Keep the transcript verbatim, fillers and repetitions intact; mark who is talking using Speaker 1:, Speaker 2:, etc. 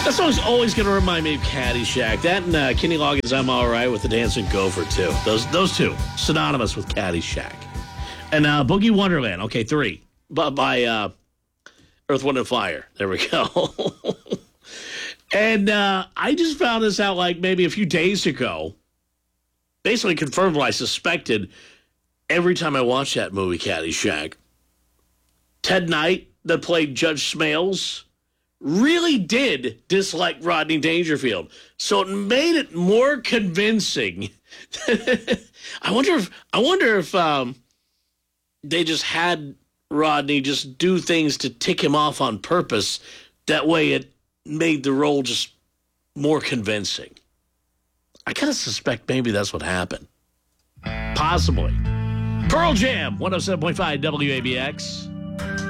Speaker 1: That song's always going to remind me of Caddyshack. That and uh, Kenny Loggins' I'm All Right with the Dancing Gopher, too. Those those two, synonymous with Caddyshack. And uh, Boogie Wonderland, okay, three, by, by uh, Earth, Wind, and Fire. There we go. And uh, I just found this out like maybe a few days ago. Basically confirmed what I suspected every time I watched that movie, Caddyshack. Ted Knight, that played Judge Smales, really did dislike Rodney Dangerfield. So it made it more convincing. I wonder if I wonder if um, they just had Rodney just do things to tick him off on purpose. That way it made the role just more convincing. I kind of suspect maybe that's what happened. Possibly. Pearl Jam, one oh seven point five W A B X.